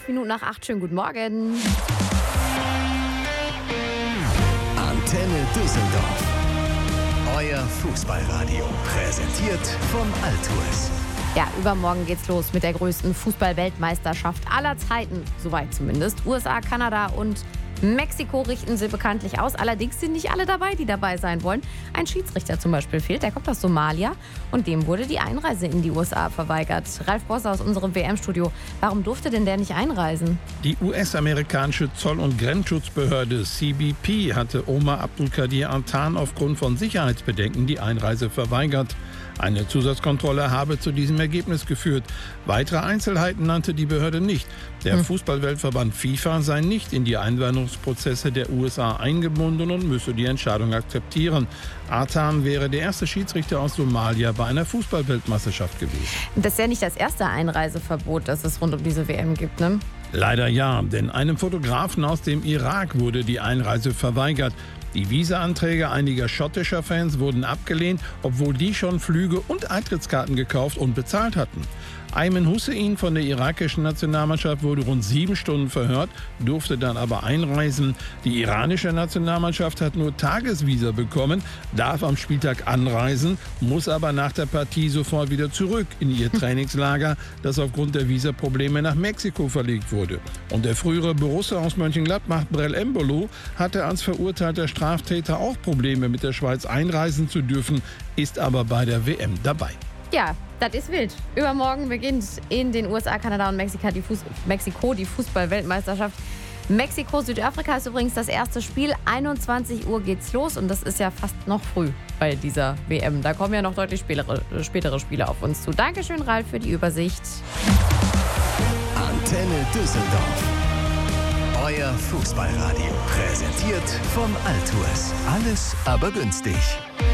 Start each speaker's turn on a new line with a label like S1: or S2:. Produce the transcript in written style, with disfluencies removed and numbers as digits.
S1: Minuten nach 8. Schönen guten Morgen.
S2: Antenne Düsseldorf. Euer Fußballradio. Präsentiert von Altues.
S1: Ja, übermorgen geht's los mit der größten Fußball-Weltmeisterschaft aller Zeiten. Soweit zumindest. USA, Kanada und Mexiko richten sie bekanntlich aus. Allerdings sind nicht alle dabei, die dabei sein wollen. Ein Schiedsrichter zum Beispiel fehlt. Der kommt aus Somalia. Und dem wurde die Einreise in die USA verweigert. Ralf Bosser aus unserem WM-Studio. Warum durfte denn der nicht einreisen?
S3: Die US-amerikanische Zoll- und Grenzschutzbehörde CBP hatte Omar Abdulkadir Artan aufgrund von Sicherheitsbedenken die Einreise verweigert. Eine Zusatzkontrolle habe zu diesem Ergebnis geführt. Weitere Einzelheiten nannte die Behörde nicht. Der Fußballweltverband FIFA sei nicht in die Einwanderungsprozesse der USA eingebunden und müsse die Entscheidung akzeptieren. Artan wäre der erste Schiedsrichter aus Somalia bei einer Fußballweltmeisterschaft gewesen.
S1: Das ist ja nicht das erste Einreiseverbot, das es rund um diese WM gibt, ne?
S3: Leider ja, denn einem Fotografen aus dem Irak wurde die Einreise verweigert. Die Visa-Anträge einiger schottischer Fans wurden abgelehnt, obwohl die schon Flüge und Eintrittskarten gekauft und bezahlt hatten. Ayman Hussein von der irakischen Nationalmannschaft wurde rund 7 Stunden verhört, durfte dann aber einreisen. Die iranische Nationalmannschaft hat nur Tagesvisa bekommen, darf am Spieltag anreisen, muss aber nach der Partie sofort wieder zurück in ihr Trainingslager, das aufgrund der Visaprobleme nach Mexiko verlegt wurde. Und der frühere Borussia aus Mönchengladbach, Brel Embolo, hatte als verurteilter Straftäter auch Probleme mit der Schweiz einreisen zu dürfen, ist aber bei der WM dabei.
S1: Ja, das ist wild. Übermorgen beginnt in den USA, Kanada und Mexiko die Fußball-Weltmeisterschaft. Mexiko-Südafrika ist übrigens das erste Spiel. 21 Uhr geht's los und das ist ja fast noch früh bei dieser WM. Da kommen ja noch deutlich spätere Spiele auf uns zu. Dankeschön, Ralf, für die Übersicht.
S2: Antenne Düsseldorf. Euer Fußballradio. Präsentiert von Altues. Alles aber günstig.